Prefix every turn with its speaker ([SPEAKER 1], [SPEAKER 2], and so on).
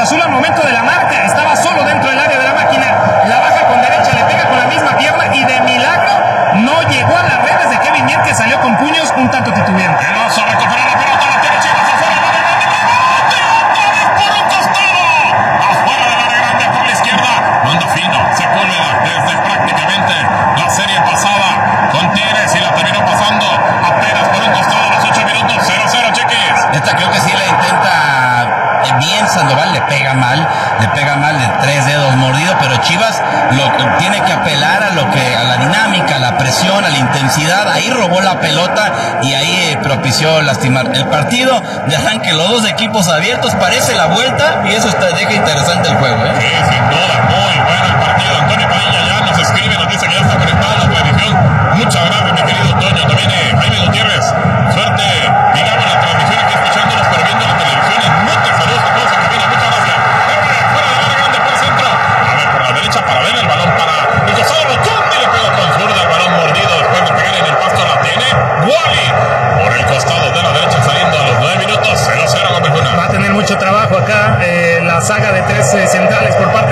[SPEAKER 1] Azul al momento de la marca. Estaba solo dentro del área de la máquina. La baja con derecha, le pega con la misma pierna y de milagro no llegó a las redes de Kevin Mier, que salió con puños un tanto titubeante.
[SPEAKER 2] Veloso recupera la pelota, la tiene Chivas afuera del área grande. Por un costado. Afuera del área grande por la izquierda. Manda fino, Sepúlveda desde prácticamente la serie pasada con Tigres y la terminó pasando apenas por un costado a los 8 minutos. 0-0, Chiquis.
[SPEAKER 3] Esta creo que sí la intenta bien Sandoval, le pega mal de 3 dedos mordido, pero Chivas tiene que apelar a la dinámica, a la presión, a la intensidad. Ahí robó la pelota y ahí propició lastimar el partido. Dejan que los dos equipos abiertos, parece la vuelta y eso deja interesante el juego, ¿eh?
[SPEAKER 2] Sí, sin duda, muy bueno el partido. Antonio Padilla ya nos escribe, nos dice que ya está conectado a la transmisión. Muchas gracias, mi querido Toño. También Jaime Gutiérrez, suerte y graba la transmisión aquí escuchándonos, pero viendo la televisión en mute. Saludos a todos en cabina, muchas gracias. Fuera del área grande por centro. A ver, por la derecha para ver el balón para el costado rotundo y le pegó con zurda el balón mordido después de pegar en el pasto. La tiene Wally por el costado de la derecha saliendo a los 9 minutos. 0-0, Gómez Luna.
[SPEAKER 1] Va a tener mucho trabajo acá la saga de 3 centrales por parte